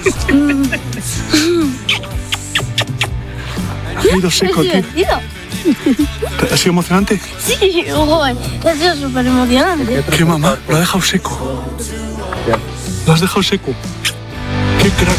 Ha ido seco, tío. ¿Ha sido emocionante? Sí, joder, ha sido súper emocionante. ¿Qué, mamá? Lo ha dejado seco. Lo has dejado seco. ¡Qué crack!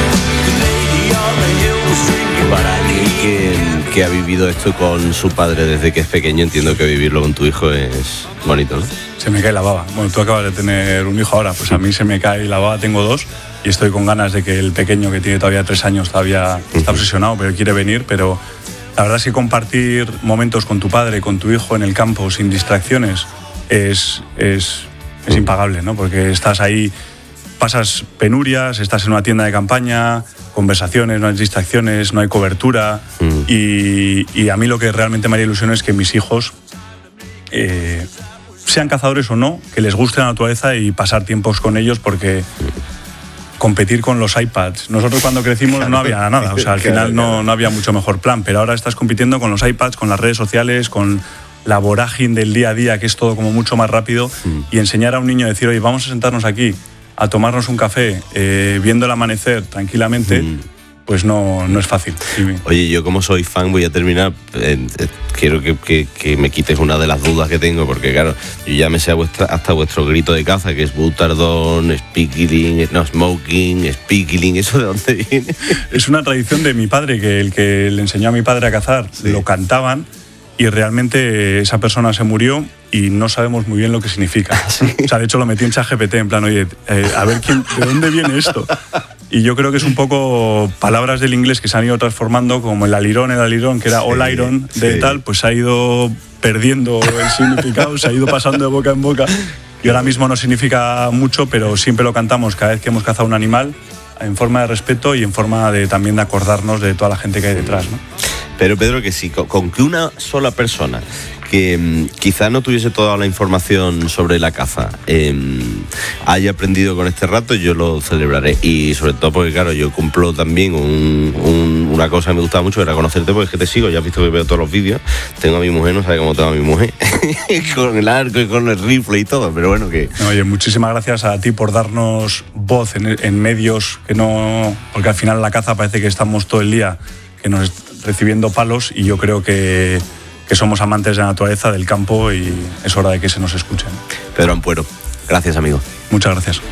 Para alguien que ha vivido esto con su padre desde que es pequeño, entiendo que vivirlo con tu hijo es bonito, ¿no? Se me cae la baba. Bueno, tú acabas de tener un hijo ahora, pues a mí se me cae la baba, tengo 2 y estoy con ganas de que el pequeño, que tiene todavía 3 años, todavía está obsesionado, pero quiere venir, pero la verdad es que compartir momentos con tu padre, con tu hijo en el campo, sin distracciones, es impagable, ¿no? Porque estás ahí, pasas penurias, estás en una tienda de campaña, conversaciones, no hay distracciones, no hay cobertura, y a mí lo que realmente me haría ilusión es que mis hijos, sean cazadores o no, que les guste la naturaleza y pasar tiempos con ellos, porque competir con los iPads, nosotros cuando crecimos no había nada, o sea, al final no había mucho mejor plan, pero ahora estás compitiendo con los iPads, con las redes sociales, con la vorágine del día a día, que es todo como mucho más rápido, y enseñar a un niño a decir, oye, vamos a sentarnos aquí a tomarnos un café, viendo el amanecer tranquilamente, pues no es fácil. Oye, yo como soy fan voy a terminar, quiero que me quites una de las dudas que tengo, porque claro, yo ya me sé hasta vuestro grito de caza, que es butardón, speaking, no, smoking, speaking, ¿eso de dónde viene? Es una tradición de mi padre, que el que le enseñó a mi padre a cazar, lo cantaban, y realmente esa persona se murió y no sabemos muy bien lo que significa. ¿Sí? O sea, de hecho lo metí en ChatGPT en plan, oye, a ver de dónde viene esto. Y yo creo que es un poco palabras del inglés que se han ido transformando, como el alirón, que era all iron de tal, pues ha ido perdiendo el significado, se ha ido pasando de boca en boca. Y ahora mismo no significa mucho, pero siempre lo cantamos cada vez que hemos cazado un animal, en forma de respeto y en forma de también de acordarnos de toda la gente que hay detrás, ¿no? Pero Pedro, que sí, con que una sola persona que quizás no tuviese toda la información sobre la caza haya aprendido con este rato, yo lo celebraré. Y sobre todo porque, claro, yo cumplo también una cosa que me gustaba mucho, era conocerte, porque es que te sigo, ya has visto que veo todos los vídeos, tengo a mi mujer, no sabe cómo tengo a mi mujer, con el arco y con el rifle y todo, pero bueno que... Oye, muchísimas gracias a ti por darnos voz en medios que no... Porque al final en la caza parece que estamos todo el día recibiendo palos, y yo creo que somos amantes de la naturaleza, del campo, y es hora de que se nos escuchen. Pedro Ampuero, gracias, amigo. Muchas gracias.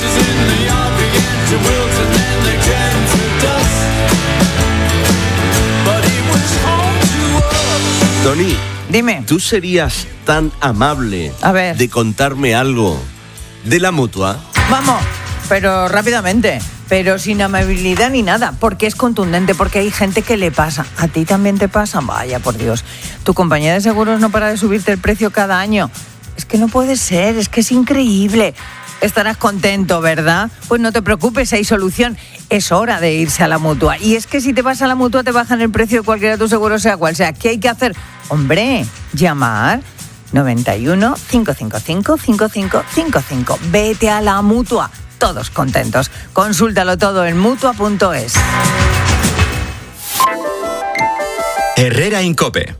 Tony, dime. ¿Tú serías tan amable de contarme algo de la Mutua? Vamos, pero rápidamente. Pero sin amabilidad ni nada, porque es contundente, porque hay gente que le pasa. ¿A ti también te pasa? Vaya, por Dios. Tu compañía de seguros no para de subirte el precio cada año. Es que no puede ser, es que es increíble. Estarás contento, ¿verdad? Pues no te preocupes, hay solución. Es hora de irse a la Mutua. Y es que si te vas a la Mutua te bajan el precio de cualquiera de tus seguros, sea cual sea. ¿Qué hay que hacer? Hombre, llamar 91 555 5555. Vete a la Mutua. Todos contentos. Consúltalo todo en Mutua.es. Herrera en COPE.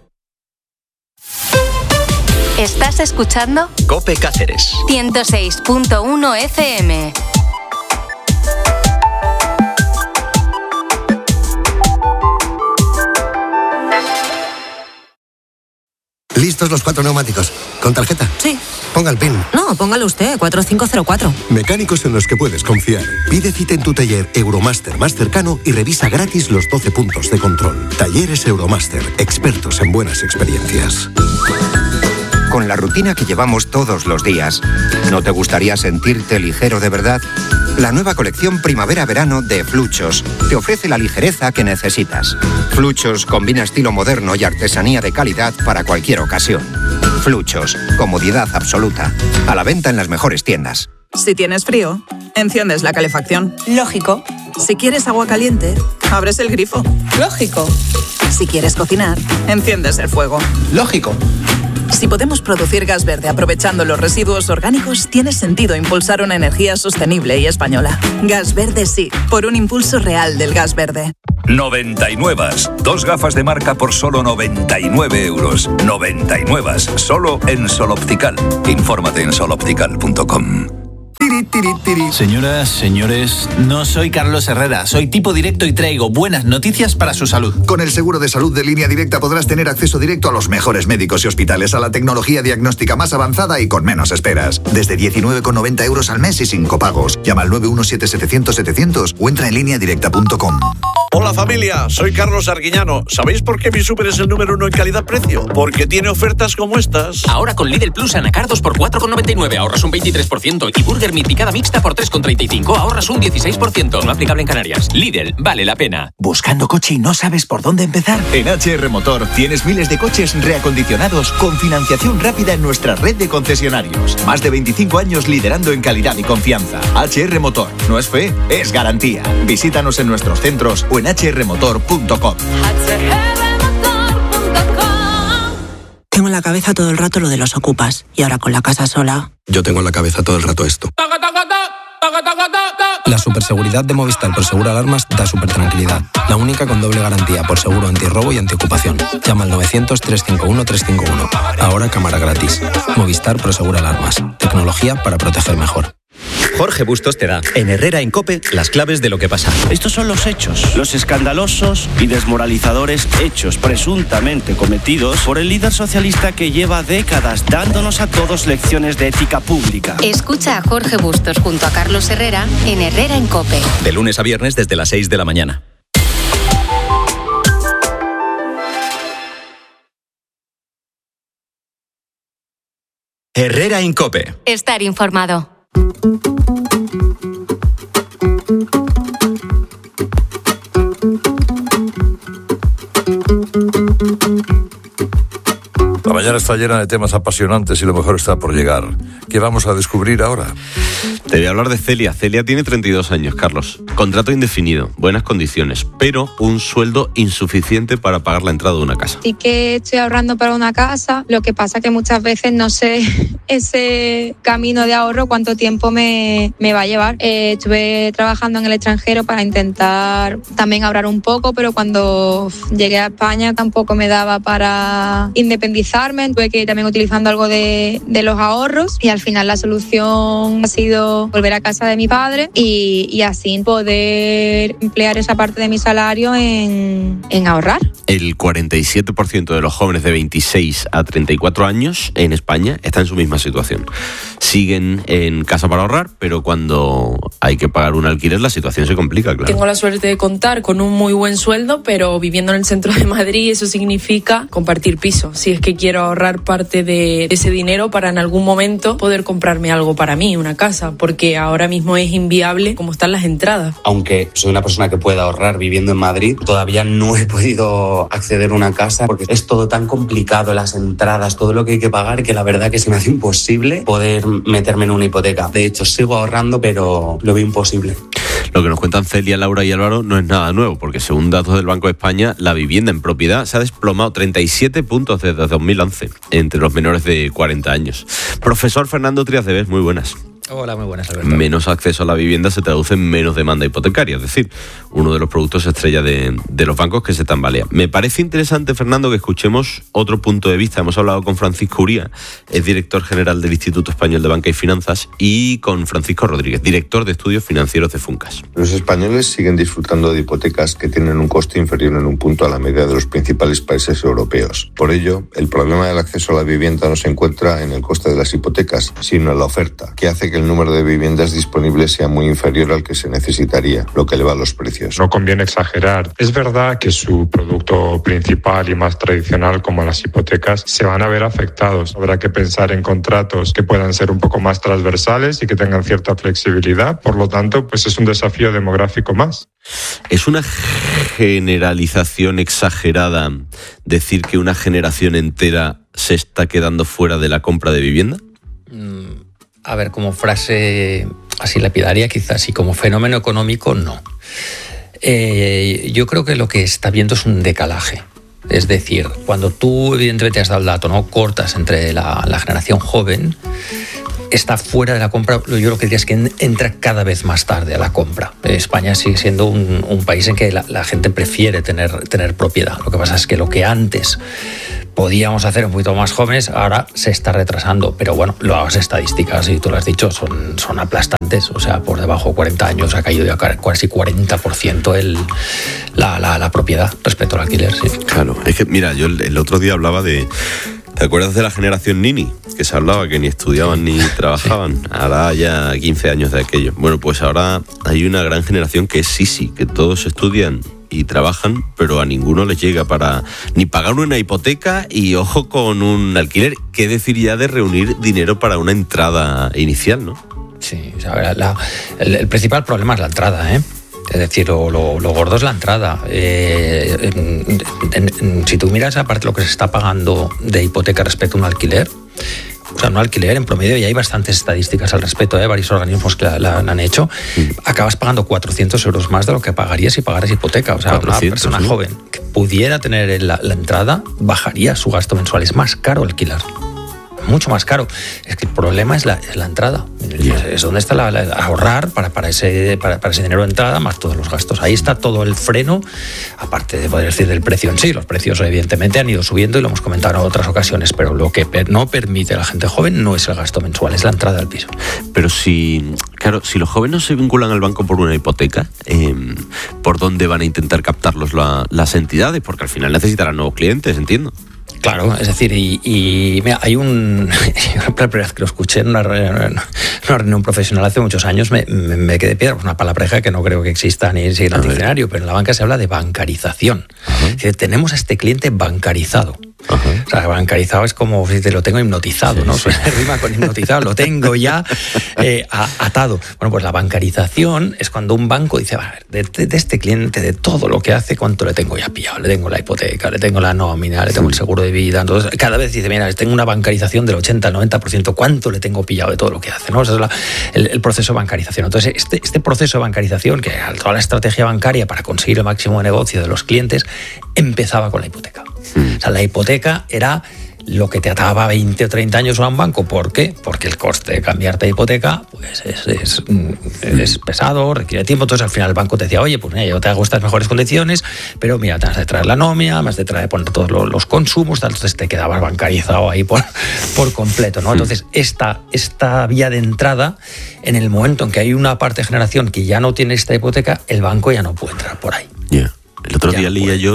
¿Estás escuchando? COPE Cáceres 106.1 FM. ¿Listos los 4 neumáticos? ¿Con tarjeta? Sí. Ponga el PIN. No, póngalo usted, 4504. Mecánicos en los que puedes confiar. Pide cita en tu taller Euromaster más cercano y revisa gratis los 12 puntos de control. Talleres Euromaster, expertos en buenas experiencias. Con la rutina que llevamos todos los días, ¿no te gustaría sentirte ligero de verdad? La nueva colección Primavera-Verano de Fluchos te ofrece la ligereza que necesitas. Fluchos combina estilo moderno y artesanía de calidad para cualquier ocasión. Fluchos, comodidad absoluta. A la venta en las mejores tiendas. Si tienes frío, enciendes la calefacción. Lógico. Si quieres agua caliente, abres el grifo. Lógico. Si quieres cocinar, enciendes el fuego. Lógico. Si podemos producir gas verde aprovechando los residuos orgánicos, tiene sentido impulsar una energía sostenible y española. Gas verde sí, por un impulso real del gas verde. 99. 2 gafas de marca por solo 99 euros. 99. Solo en Sol Optical. Infórmate en soloptical.com. Señoras, señores, no soy Carlos Herrera, soy tipo directo y traigo buenas noticias para su salud. Con el seguro de salud de Línea Directa podrás tener acceso directo a los mejores médicos y hospitales, a la tecnología diagnóstica más avanzada y con menos esperas. Desde 19,90 euros al mes y sin copagos. Llama al 917-700-700 o entra en lineadirecta.com. Hola familia, soy Carlos Arguiñano. ¿Sabéis por qué mi súper es el número 1 en calidad-precio? Porque tiene ofertas como estas. Ahora con Lidl Plus anacardos por 4,99 ahorras un 23% y Burger Meat picada mixta por 3,35 ahorras un 16%. No aplicable en Canarias. Lidl, vale la pena. ¿Buscando coche y no sabes por dónde empezar? En HR Motor tienes miles de coches reacondicionados con financiación rápida en nuestra red de concesionarios. Más de 25 años liderando en calidad y confianza. HR Motor, no es fe, es garantía. Visítanos en nuestros centros o en hrmotor.com. Tengo en la cabeza todo el rato lo de los ocupas y ahora con la casa sola. Yo tengo en la cabeza todo el rato esto. La superseguridad de Movistar por Seguro Alarmas da supertranquilidad. La única con doble garantía por seguro antirrobo y antiocupación. Llama al 900-351-351. Ahora cámara gratis. Movistar por Seguro Alarmas. Tecnología para proteger mejor. Jorge Bustos te da, en Herrera en COPE, las claves de lo que pasa. Estos son los hechos, los escandalosos y desmoralizadores hechos presuntamente cometidos por el líder socialista que lleva décadas dándonos a todos lecciones de ética pública. Escucha a Jorge Bustos junto a Carlos Herrera en Herrera en COPE. De lunes a viernes desde las 6 de la mañana. Herrera en COPE. Estar informado. La mañana está llena de temas apasionantes y lo mejor está por llegar. ¿Qué vamos a descubrir ahora? Te voy a hablar de Celia. Celia tiene 32 años, Carlos. Contrato indefinido, buenas condiciones, pero un sueldo insuficiente para pagar la entrada de una casa. Sí que estoy ahorrando para una casa, lo que pasa que muchas veces no sé ese camino de ahorro cuánto tiempo me va a llevar. Estuve trabajando en el extranjero para intentar también ahorrar un poco, pero cuando llegué a España tampoco me daba para independizarme. Tuve que ir también utilizando algo de los ahorros y al final la solución ha sido volver a casa de mi padre y así poder emplear esa parte de mi salario en ahorrar. El 47% de los jóvenes de 26 a 34 años en España están en su misma situación. Siguen en casa para ahorrar, pero cuando hay que pagar un alquiler la situación se complica, claro. Tengo la suerte de contar con un muy buen sueldo, pero viviendo en el centro de Madrid eso significa compartir piso. Si es que quiero ahorrar parte de ese dinero para en algún momento poder comprarme algo para mí, una casa, porque ahora mismo es inviable como están las entradas. Aunque soy una persona que pueda ahorrar viviendo en Madrid, todavía no he podido acceder a una casa porque es todo tan complicado, las entradas, todo lo que hay que pagar, que la verdad que se me hace imposible poder meterme en una hipoteca. De hecho, sigo ahorrando, pero lo veo imposible. Lo que nos cuentan Celia, Laura y Álvaro no es nada nuevo, porque según datos del Banco de España, la vivienda en propiedad se ha desplomado 37 puntos desde 2011 entre los menores de 40 años. Profesor Fernando Trías de Bes, muy buenas. Hola, muy buenas, Alberto. Menos acceso a la vivienda se traduce en menos demanda hipotecaria, es decir, uno de los productos estrella de los bancos que se tambalea. Me parece interesante, Fernando, que escuchemos otro punto de vista. Hemos hablado con Francisco Uría, es director general del Instituto Español de Banca y Finanzas, y con Francisco Rodríguez, director de Estudios Financieros de Funcas. Los españoles siguen disfrutando de hipotecas que tienen un coste inferior en un punto a la media de los principales países europeos. Por ello, el problema del acceso a la vivienda no se encuentra en el coste de las hipotecas, sino en la oferta, que hace que el número de viviendas disponibles sea muy inferior al que se necesitaría, lo que eleva los precios. No conviene exagerar. Es verdad que su producto principal y más tradicional, como las hipotecas, se van a ver afectados. Habrá que pensar en contratos que puedan ser un poco más transversales y que tengan cierta flexibilidad. Por lo tanto, pues es un desafío demográfico más. ¿Es una generalización exagerada decir que una generación entera se está quedando fuera de la compra de vivienda? A ver, como frase así lapidaria quizás, y como fenómeno económico no. Yo creo que lo que está viendo es un decalaje. Es decir, cuando tú evidentemente has dado el dato, ¿no? Cortas entre la generación joven, está fuera de la compra. Yo lo que diría es que entra cada vez más tarde a la compra. España sigue siendo un país en que la gente prefiere tener propiedad. Lo que pasa es que lo que antes podíamos hacer un poquito más jóvenes, ahora se está retrasando. Pero bueno, las estadísticas, y tú lo has dicho, son aplastantes. O sea, por debajo de 40 años ha caído ya casi 40% la propiedad respecto al alquiler. Sí. Claro, es que mira, yo el otro día hablaba de... ¿Te acuerdas de la generación Nini? Que se hablaba que ni estudiaban ni trabajaban. Ahora ya 15 años de aquello. Bueno, pues ahora hay una gran generación que es Sisi, que todos estudian y trabajan, pero a ninguno les llega para ni pagar una hipoteca y ojo con un alquiler. ¿Qué decir ya de reunir dinero para una entrada inicial, no? Sí, o sea, el principal problema es la entrada, ¿eh? Es decir, lo gordo es la entrada. Si tú miras aparte lo que se está pagando de hipoteca respecto a un alquiler, o sea, un alquiler en promedio, y hay bastantes estadísticas al respecto, varios organismos que la han hecho, acabas pagando 400 euros más de lo que pagarías si pagaras hipoteca. O sea, 400, una persona joven que pudiera tener la entrada bajaría su gasto mensual. Es más caro alquilar. Mucho más caro. Es que el problema es la entrada. Es donde está ahorrar para ese dinero de entrada más todos los gastos. Ahí está todo el freno, aparte de poder decir del precio en sí. Los precios evidentemente han ido subiendo y lo hemos comentado en otras ocasiones, pero lo que no permite a la gente joven no es el gasto mensual, es la entrada al piso. Pero si los jóvenes no se vinculan al banco por una hipoteca, ¿por dónde van a intentar captarlos las entidades? Porque al final necesitarán nuevos clientes, entiendo. Claro, es decir, y mira, hay la primera vez que lo escuché en una reunión profesional hace muchos años, me quedé piedra, una palabreja que no creo que exista ni siquiera en el diccionario, pero en la banca se habla de bancarización. Es decir, tenemos a este cliente bancarizado. O sea, bancarizado es como si te lo tengo hipnotizado, ¿no? Sí. Rima con hipnotizado, lo tengo ya atado. Bueno, pues la bancarización es cuando un banco dice, a ver, de este cliente, de todo lo que hace, ¿cuánto le tengo ya pillado? Le tengo la hipoteca, le tengo la nómina, le tengo el seguro de vida. Entonces, cada vez dice, mira, tengo una bancarización del 80 al 90%, ¿cuánto le tengo pillado de todo lo que hace? ¿No? Ese es el proceso de bancarización. Entonces, este proceso de bancarización, que toda la estrategia bancaria para conseguir el máximo de negocio de los clientes, empezaba con la hipoteca. O sea, la hipoteca era lo que te ataba 20 o 30 años a un banco. ¿Por qué? Porque el coste de cambiarte de hipoteca pues es pesado, requiere tiempo. Entonces al final el banco te decía, oye, pues mira, yo te hago estas mejores condiciones, pero mira, te has de traer la nómina, me has de poner todos los consumos, tal. Entonces te quedabas bancarizado ahí por completo, ¿no? Entonces esta vía de entrada, en el momento en que hay una parte de generación que ya no tiene esta hipoteca, el banco ya no puede entrar por ahí. Yeah. El otro día leía yo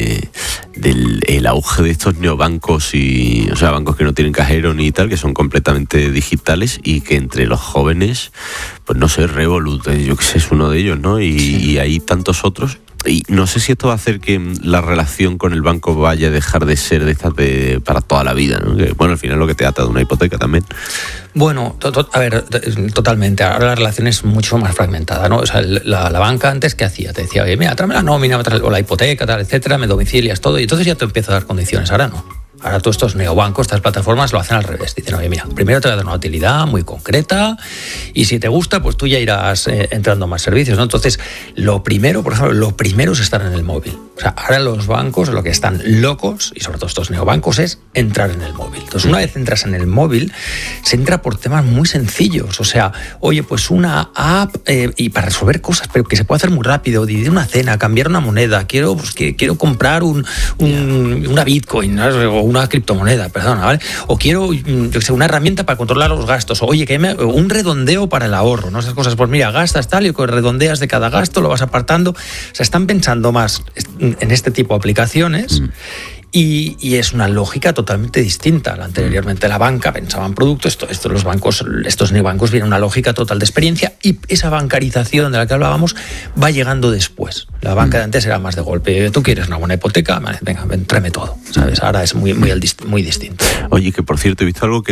del auge de estos neobancos, o sea, bancos que no tienen cajero ni tal, que son completamente digitales, y que entre los jóvenes, pues no sé, Revolut, yo que sé, es uno de ellos, ¿no? Y hay tantos otros. Y no sé si esto va a hacer que la relación con el banco vaya a dejar de ser de estas para toda la vida, ¿no? Que, bueno, al final lo que te ata de una hipoteca también. Bueno, a ver, totalmente. Ahora la relación es mucho más fragmentada, ¿no? O sea, la banca antes, ¿qué hacía? Te decía, oye, mira, tráeme la nómina o la hipoteca, tal, etcétera, me domicilias todo, y entonces ya te empiezo a dar condiciones. Ahora no. Ahora todos estos neobancos, estas plataformas lo hacen al revés. Dicen, oye, mira, primero te voy a dar una utilidad muy concreta y si te gusta, pues tú ya irás entrando más servicios, ¿no? Entonces, lo primero es estar en el móvil. O sea, ahora los bancos lo que están locos, y sobre todo estos neobancos, es entrar en el móvil. Entonces, una vez entras en el móvil, se entra por temas muy sencillos. O sea, oye, pues una app y para resolver cosas, pero que se puede hacer muy rápido, dividir una cena, cambiar una moneda, quiero comprar una Bitcoin, ¿no? Una criptomoneda, perdona, ¿vale? O quiero, yo que sé, una herramienta para controlar los gastos. Oye, un redondeo para el ahorro, ¿no? Esas cosas, pues mira, gastas tal y redondeas de cada gasto, lo vas apartando. O sea, están pensando más en este tipo de aplicaciones. Y es una lógica totalmente distinta. Anteriormente la banca pensaba en productos, estos neobancos vienen una lógica total de experiencia, y esa bancarización de la que hablábamos va llegando después. La banca de antes era más de golpe. Tú quieres una buena hipoteca, venga, tráeme todo, ¿sabes? Ahora es muy distinto. Oye, que por cierto, he visto algo que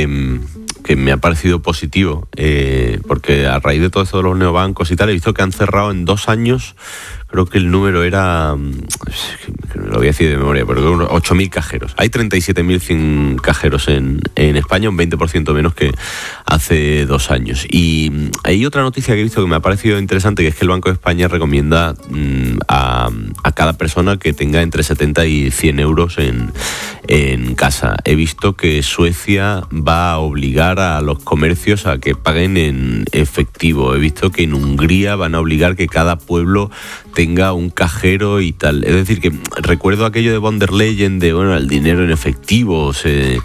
me ha parecido positivo, porque a raíz de todo esto de los neobancos y tal, he visto que han cerrado en 2 años, creo que el número era, lo voy a decir de memoria, pero unos 8.000 cajeros. Hay 37.100 cajeros en España, un 20% menos que hace 2 años. Y hay otra noticia que he visto que me ha parecido interesante, que es que el Banco de España recomienda a cada persona que tenga entre 70 y 100 euros en casa. He visto que Suecia va a obligar a los comercios a que paguen en efectivo. He visto que en Hungría van a obligar que cada pueblo tenga un cajero y tal. Es decir, que recuerdo aquello de von der Leyen de, bueno, el dinero en efectivo se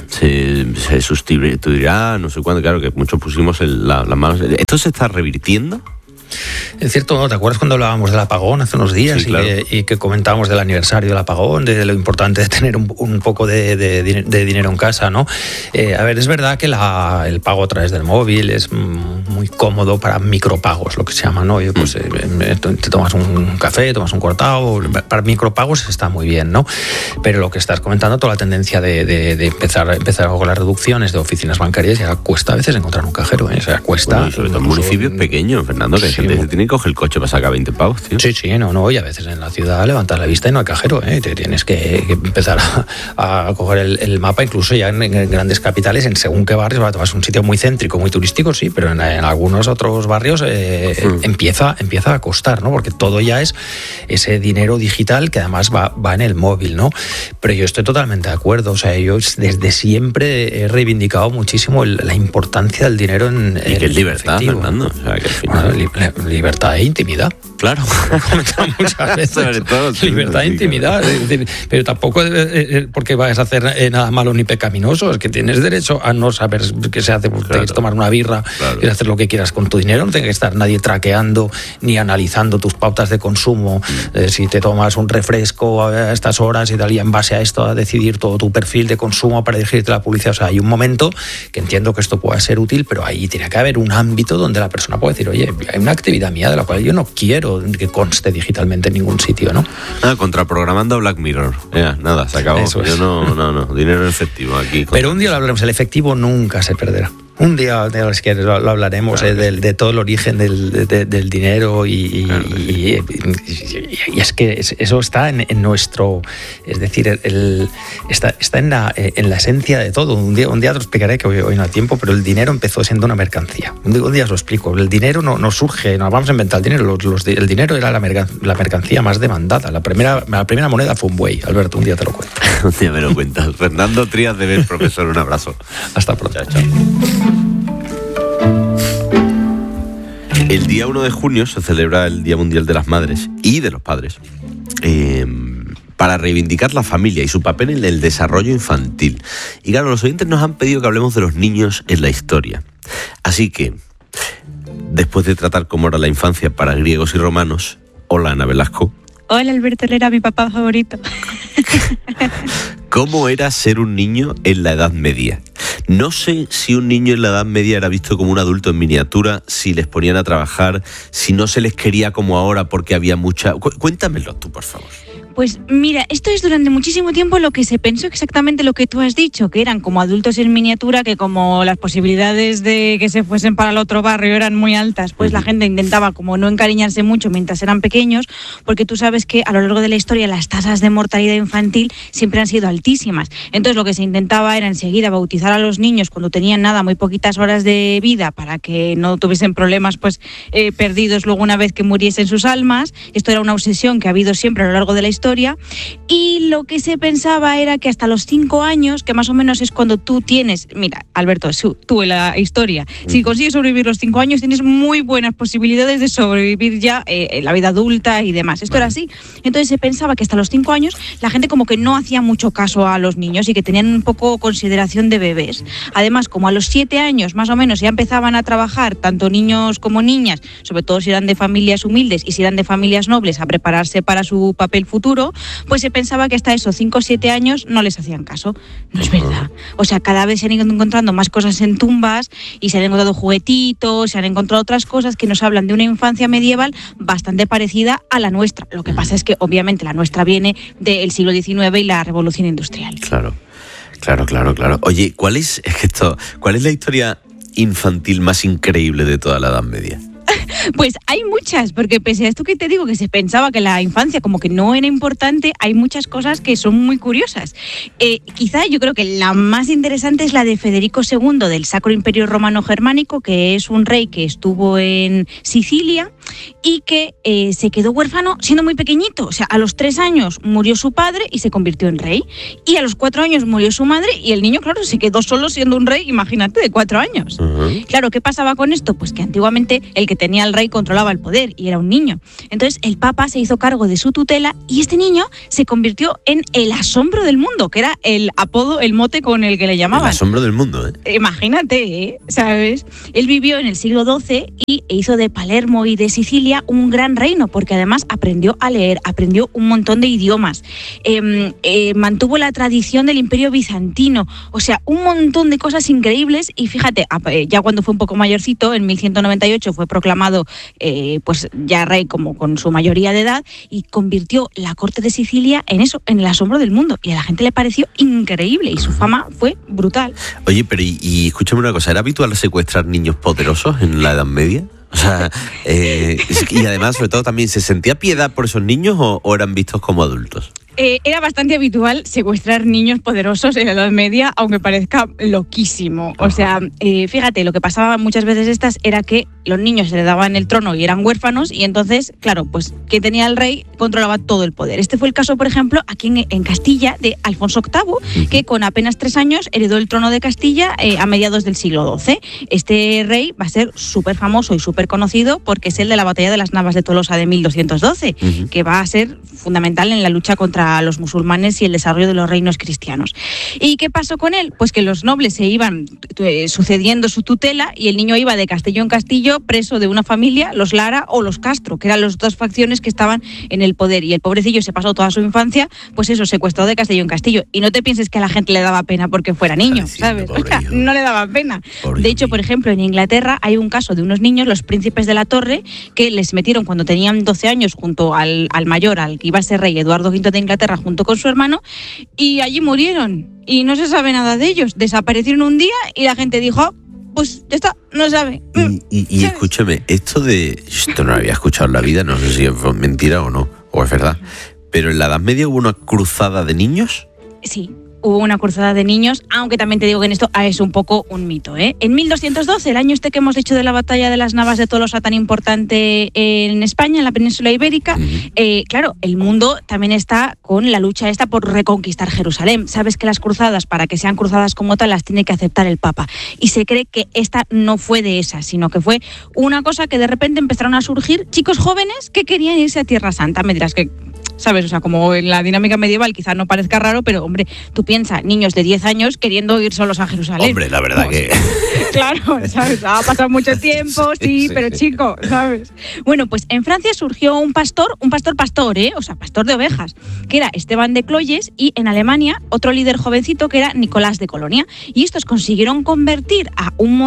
sustituirá, no sé cuándo, claro, que muchos pusimos las manos. ¿Esto se está revirtiendo? Es cierto, ¿te acuerdas cuando hablábamos del apagón hace unos días? Sí, claro. y que comentábamos del aniversario del apagón, de lo importante de tener un poco de dinero en casa, ¿no? A ver, es verdad que el pago a través del móvil es muy cómodo para micropagos, lo que se llama, ¿no? Y pues te tomas un café, tomas un cortado, para micropagos está muy bien, ¿no? Pero lo que estás comentando, toda la tendencia de empezar con las reducciones de oficinas bancarias, ya cuesta a veces encontrar un cajero, ¿eh? O sea, cuesta... Bueno, y sobre todo en municipios pequeños, Fernando, que gente se tiene que coger el coche para sacar 20 pavos, tío. Sí, y a veces en la ciudad levantas la vista y no hay cajero, ¿eh? Te tienes que empezar a coger el mapa, incluso ya en grandes capitales, en según qué barrios, te vas a un sitio muy céntrico, muy turístico, sí, pero en algunos otros barrios empieza a costar, ¿no? Porque todo ya es ese dinero digital que además va en el móvil, ¿no? Pero yo estoy totalmente de acuerdo, o sea, yo desde siempre he reivindicado muchísimo la importancia del dinero en y que es libertad, efectivo. Fernando, o sea, que al final... libertad e intimidad. Claro, muchas veces. Todo, sí, libertad e intimidad. Pero tampoco porque vayas a hacer nada malo ni pecaminoso, es que tienes derecho a no saber qué se hace. Claro. Tienes que tomar una birra, y hacer lo que quieras con tu dinero. No tiene que estar nadie traqueando ni analizando tus pautas de consumo. Si te tomas un refresco a estas horas y tal, y en base a esto a decidir todo tu perfil de consumo para dirigirte a la publicidad. O sea, hay un momento que entiendo que esto pueda ser útil, pero ahí tiene que haber un ámbito donde la persona puede decir, oye, hay una actividad mía de la cual yo no quiero que conste digitalmente en ningún sitio, ¿no? Nada, contraprogramando Black Mirror. Nada, se acabó. Eso es. Yo no, dinero en efectivo aquí. Pero un día lo hablaremos, el efectivo nunca se perderá. Un día lo hablaremos, claro, de todo el origen del dinero y es que eso está en nuestro, es decir, está en la esencia de todo. Un día te lo explicaré, que hoy no hay tiempo, pero el dinero empezó siendo una mercancía. Un día os lo explico. El dinero no surge, no vamos a inventar el dinero. El dinero era la mercancía más demandada. La primera moneda fue un buey. Alberto, un día te lo cuento. Un día me lo cuentas. Fernando Trías de Ver, profesor, un abrazo. Hasta pronto. Chao. El día 1 de junio se celebra el Día Mundial de las Madres y de los Padres, para reivindicar la familia y su papel en el desarrollo infantil. Y claro, los oyentes nos han pedido que hablemos de los niños en la historia. Así que, después de tratar cómo era la infancia para griegos y romanos, hola Ana Velasco. Hola Alberto Herrera, mi papá favorito. ¿Cómo era ser un niño en la Edad Media? No sé si un niño en la Edad Media era visto como un adulto en miniatura, si les ponían a trabajar, si no se les quería como ahora porque había mucha... Cuéntamelo tú, por favor. Pues mira, esto es durante muchísimo tiempo lo que se pensó, exactamente lo que tú has dicho, que eran como adultos en miniatura, que como las posibilidades de que se fuesen para el otro barrio eran muy altas, pues la gente intentaba como no encariñarse mucho mientras eran pequeños, porque tú sabes que a lo largo de la historia las tasas de mortalidad infantil siempre han sido altísimas. Entonces lo que se intentaba era enseguida bautizar a los niños cuando tenían muy poquitas horas de vida, para que no tuviesen problemas perdidos luego una vez que muriesen sus almas. Esto era una obsesión que ha habido siempre a lo largo de la historia. Y lo que se pensaba era que hasta los 5 años, que más o menos es cuando tú tienes, mira, Alberto, tú en la historia, si consigues sobrevivir los 5 años, tienes muy buenas posibilidades de sobrevivir ya en la vida adulta y demás. Esto era así. Entonces se pensaba que hasta los 5 años la gente como que no hacía mucho caso a los niños y que tenían un poco consideración de bebés. Además, como a los 7 años más o menos ya empezaban a trabajar tanto niños como niñas, sobre todo si eran de familias humildes y si eran de familias nobles, a prepararse para su papel futuro, pues se pensaba que hasta esos 5 o 7 años no les hacían caso. No es verdad. O sea, cada vez se han ido encontrando más cosas en tumbas y se han encontrado juguetitos, se han encontrado otras cosas que nos hablan de una infancia medieval bastante parecida a la nuestra. Lo que pasa es que obviamente la nuestra viene del siglo XIX y la revolución industrial. Claro. Oye, ¿cuál es la historia infantil más increíble de toda la Edad Media? Pues hay muchas, porque pese a esto que te digo, que se pensaba que la infancia como que no era importante, hay muchas cosas que son muy curiosas. Quizá yo creo que la más interesante es la de Federico II del Sacro Imperio Romano Germánico, que es un rey que estuvo en Sicilia y que se quedó huérfano siendo muy pequeñito. O sea, a los 3 años murió su padre y se convirtió en rey. Y a los 4 años murió su madre y el niño, claro, se quedó solo siendo un rey, imagínate, de 4 años. Claro, ¿qué pasaba con esto? Pues que antiguamente el que tenía al rey controlaba el poder y era un niño. Entonces el Papa se hizo cargo de su tutela y este niño se convirtió en el asombro del mundo, que era el apodo, el mote con el que le llamaban. El asombro del mundo, ¿eh? Imagínate, ¿sabes? Él vivió en el siglo XII y hizo de Palermo y de Sicilia un gran reino, porque además aprendió a leer, aprendió un montón de idiomas, mantuvo la tradición del Imperio Bizantino, o sea, un montón de cosas increíbles. Y fíjate, ya cuando fue un poco mayorcito, en 1198 fue proclamado pues ya rey como con su mayoría de edad y convirtió la corte de Sicilia en eso, en el asombro del mundo, y a la gente le pareció increíble y su fama fue brutal. Oye, pero y escúchame una cosa, ¿era habitual secuestrar niños poderosos en la Edad Media? O sea, y además, sobre todo también, ¿se sentía piedad por esos niños o eran vistos como adultos? Era bastante habitual secuestrar niños poderosos en la Edad Media, aunque parezca loquísimo. O sea, fíjate, lo que pasaba muchas veces era que los niños se le daban el trono y eran huérfanos, y entonces, claro, pues quien tenía el rey controlaba todo el poder. Este fue el caso, por ejemplo, aquí en Castilla, de Alfonso VIII, que con apenas 3 años heredó el trono de Castilla a mediados del siglo XII. Este rey va a ser súper famoso y súper conocido porque es el de la batalla de las Navas de Tolosa de 1212, que va a ser fundamental en la lucha contra los musulmanes y el desarrollo de los reinos cristianos. ¿Y qué pasó con él? Pues que los nobles se iban sucediendo su tutela y el niño iba de castillo en castillo preso de una familia, los Lara o los Castro, que eran las 2 facciones que estaban en el poder, y el pobrecillo se pasó toda su infancia, pues eso, secuestrado de castillo en castillo. Y no te pienses que a la gente le daba pena porque fuera niño, ¿sabes? O sea, no le daba pena. De hecho, por ejemplo, en Inglaterra hay un caso de unos niños, los príncipes de la Torre, que les metieron cuando tenían 12 años junto al mayor, al que iba a ser rey, Eduardo V de Inglaterra, junto con su hermano, y allí murieron. Y no se sabe nada de ellos. Desaparecieron un día y la gente dijo, pues ya está, no sabe. Y escúchame, esto no lo había escuchado en la vida, no sé si es mentira o no, o es verdad, pero en la Edad Media hubo una cruzada de niños. Sí. Hubo una cruzada de niños, aunque también te digo que en esto es un poco un mito, ¿eh? En 1212, el año que hemos hecho de la batalla de las Navas de Tolosa tan importante en España, en la península ibérica, claro, el mundo también está con la lucha esta por reconquistar Jerusalén. Sabes que las cruzadas, para que sean cruzadas como tal, las tiene que aceptar el Papa. Y se cree que esta no fue de esas, sino que fue una cosa que de repente empezaron a surgir chicos jóvenes que querían irse a Tierra Santa. Me dirás que, ¿sabes? O sea, como en la dinámica medieval quizás no parezca raro, pero hombre, tú piensas, niños de 10 años queriendo ir solos a Jerusalén. Hombre, la verdad que... Claro, ¿sabes? Ha pasado mucho tiempo, sí, pero chico, ¿sabes? Bueno, pues en Francia surgió un pastor, o sea, pastor de ovejas, que era Esteban de Cloyes, y en Alemania otro líder jovencito que era Nicolás de Colonia. Y estos consiguieron convencer a un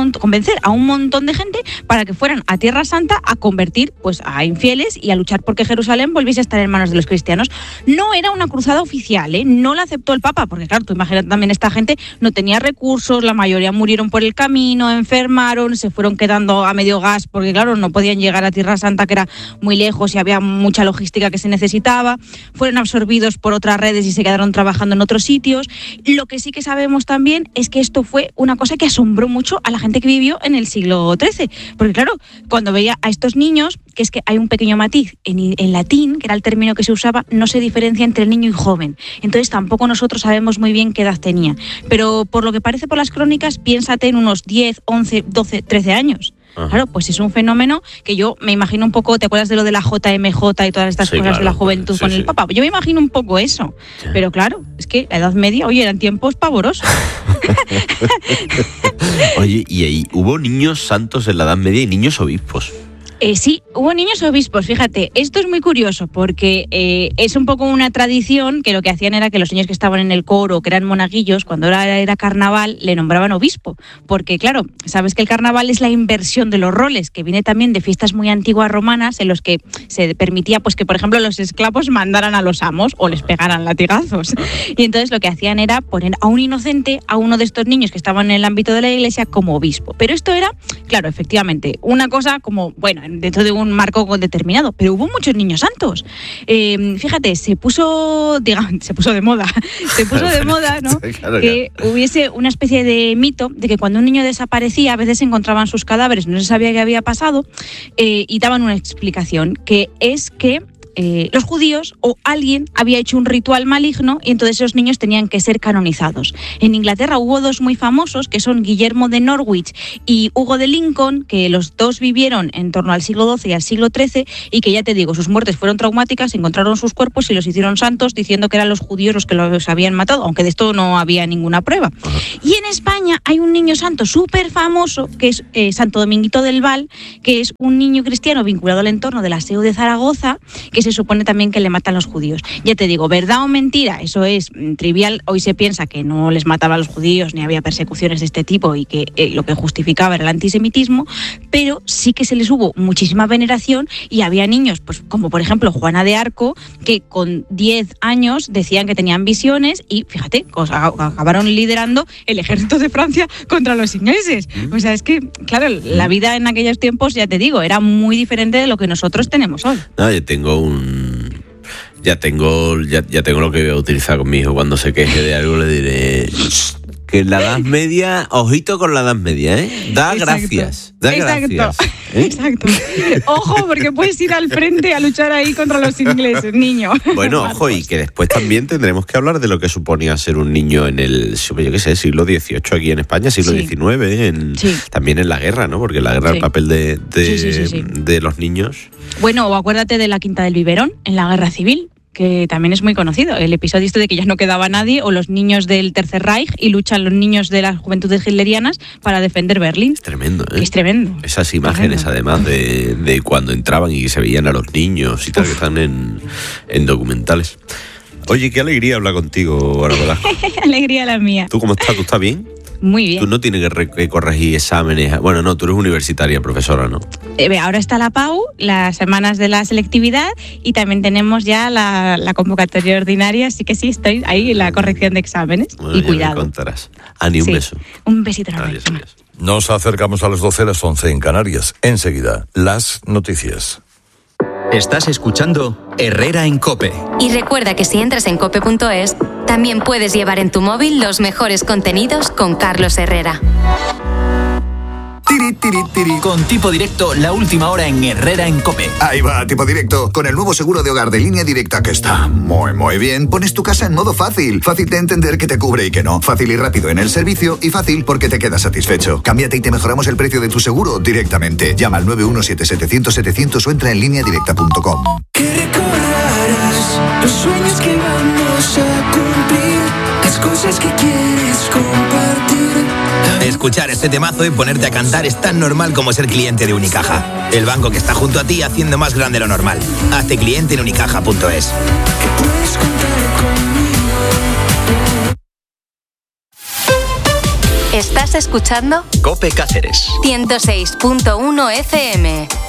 montón de gente para que fueran a Tierra Santa a convertir pues a infieles y a luchar porque Jerusalén volviese a estar en manos de los cristianos. No era una cruzada oficial, no la aceptó el Papa, porque claro, tú imagínate también, esta gente no tenía recursos, la mayoría murieron por el camino, enfermaron, se fueron quedando a medio gas, porque claro, no podían llegar a Tierra Santa, que era muy lejos y había mucha logística que se necesitaba, fueron absorbidos por otras redes y se quedaron trabajando en otros sitios. Lo que sí que sabemos también es que esto fue una cosa que asombró mucho a la gente que vivió en el siglo XIII, porque claro, cuando veía a estos niños, que es que hay un pequeño matiz, en latín, que era el término que se usaba, no se diferencia entre el niño y joven, entonces tampoco nosotros sabemos muy bien qué edad tenía, pero por lo que parece por las crónicas, piénsate en unos 10, 11, 12, 13 años. Claro, pues es un fenómeno que yo me imagino un poco, ¿te acuerdas de lo de la JMJ y todas estas cosas de la juventud con el Papa? Yo me imagino un poco eso, pero claro, es que la Edad Media, oye, eran tiempos pavorosos. Oye, y ahí hubo niños santos en la Edad Media y niños obispos. Sí, hubo niños obispos, fíjate, esto es muy curioso porque es un poco una tradición que lo que hacían era que los niños que estaban en el coro, que eran monaguillos, cuando era carnaval, le nombraban obispo, porque claro, sabes que el carnaval es la inversión de los roles, que viene también de fiestas muy antiguas romanas en los que se permitía pues que, por ejemplo, los esclavos mandaran a los amos o les pegaran latigazos, y entonces lo que hacían era poner a un inocente, a uno de estos niños que estaban en el ámbito de la iglesia, como obispo. Pero esto era, claro, efectivamente, una cosa como, bueno, dentro de un marco determinado, pero hubo muchos niños santos. Fíjate, se puso de moda, ¿no? Claro, que hubiese una especie de mito de que cuando un niño desaparecía, a veces se encontraban sus cadáveres, no se sabía qué había pasado, y daban una explicación, que es que los judíos o alguien había hecho un ritual maligno y entonces esos niños tenían que ser canonizados. En Inglaterra hubo dos muy famosos, que son Guillermo de Norwich y Hugo de Lincoln, que los dos vivieron en torno al siglo XII y al siglo XIII, y que ya te digo, sus muertes fueron traumáticas, encontraron sus cuerpos y los hicieron santos, diciendo que eran los judíos los que los habían matado, aunque de esto no había ninguna prueba. Y en España hay un niño santo súper famoso, que es Santo Dominguito del Val, que es un niño cristiano vinculado al entorno del aseo de Zaragoza, que se supone también que le matan los judíos. Ya te digo, verdad o mentira, eso es trivial. Hoy se piensa que no les mataba a los judíos ni había persecuciones de este tipo y que lo que justificaba era el antisemitismo, pero sí que se les hubo muchísima veneración y había niños, pues como por ejemplo Juana de Arco, que con 10 años decían que tenían visiones y fíjate, acabaron liderando el ejército de Francia contra los ingleses. O sea, es que, claro, la vida en aquellos tiempos, ya te digo, era muy diferente de lo que nosotros tenemos hoy. No, yo tengo Ya tengo lo que voy a utilizar con mi hijo. Cuando se queje de algo le diré que en la Edad Media, ojito con la Edad Media, ¿eh? Da gracias. Exacto. Ojo, porque puedes ir al frente a luchar ahí contra los ingleses, niño. Bueno, ojo, y que después también tendremos que hablar de lo que suponía ser un niño en el, yo qué sé, siglo XVIII aquí en España, siglo XIX, también en la guerra, ¿no? Porque la guerra, el papel de los niños. Bueno, o acuérdate de la Quinta del Biberón, en la Guerra Civil, que también es muy conocido. El episodio este de que ya no quedaba nadie, o los niños del Tercer Reich, y luchan los niños de las juventudes hitlerianas para defender Berlín. Es tremendo, ¿eh? Es tremendo. Esas imágenes, además, de cuando entraban y se veían a los niños y tal, que están en documentales. Oye, qué alegría hablar contigo, Bárbara. Alegría la mía. ¿Tú cómo estás? ¿Tú estás bien? Muy bien. Tú no tienes que corregir exámenes. Bueno, no, tú eres universitaria, profesora, ¿no? Ahora está la PAU, las semanas de la selectividad, y también tenemos ya la convocatoria ordinaria, así que sí, estoy ahí en la corrección de exámenes. Bueno, y cuidado. Me contarás. Ani, un beso. Un besito enorme. Nos acercamos a las 12, las 11 en Canarias. Enseguida, las noticias. Estás escuchando Herrera en COPE. Y recuerda que si entras en cope.es, también puedes llevar en tu móvil los mejores contenidos con Carlos Herrera. Con Tipo Directo, la última hora en Herrera en COPE. Ahí va, Tipo Directo. Con el nuevo seguro de hogar de Línea Directa, que está muy bien, pones tu casa en modo fácil. Fácil de entender que te cubre y que no. Fácil y rápido en el servicio, y fácil porque te quedas satisfecho. Cámbiate y te mejoramos el precio de tu seguro directamente. Llama al 917-700-700 o entra en lineadirecta.com. Que recordarás los sueños que vamos a cumplir, las cosas que quieres compartir. Escuchar este temazo y ponerte a cantar es tan normal como ser cliente de Unicaja. El banco que está junto a ti haciendo más grande lo normal. Hazte cliente en unicaja.es. ¿Estás escuchando? COPE Cáceres 106.1 FM.